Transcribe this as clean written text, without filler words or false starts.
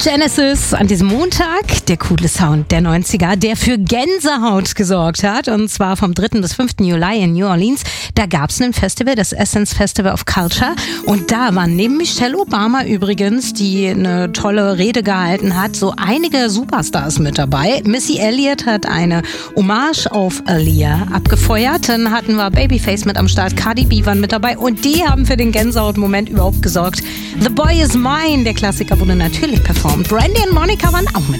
Genesis an diesem Montag, der coole Sound der 90er, der für Gänsehaut gesorgt hat, und zwar vom 3. bis 5. Juli in New Orleans. Da gab es ein Festival, das Essence Festival of Culture, und da waren neben Michelle Obama übrigens, die eine tolle Rede gehalten hat, so einige Superstars mit dabei. Missy Elliott hat eine Hommage auf Aaliyah abgefeuert, dann hatten wir Babyface mit am Start, Cardi B waren mit dabei und die haben für den Gänsehaut-Moment überhaupt gesorgt. The Boy Is Mine, der Klassiker, wurde natürlich performt. Brandy und Monica waren auch mit